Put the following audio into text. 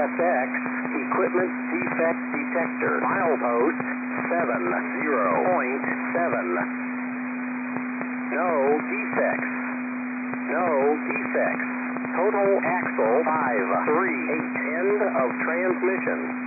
CSX equipment defect detector. Milepost 70.7. No defects. No defects. Total axle 538. End of transmission.